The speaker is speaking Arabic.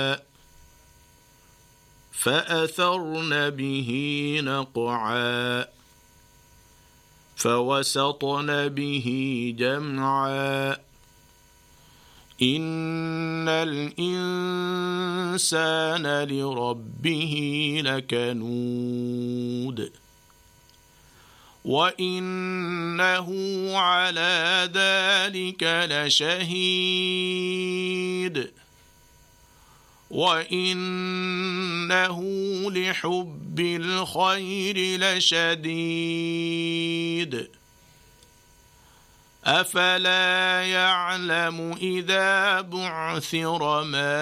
فأثرن به نقعا فوسطن به جمعا إن الإنسان لربه لكنود وإنه على ذلك لشهيد وإنه لحب الخير لشديد أفلا يعلم إذا بعثر ما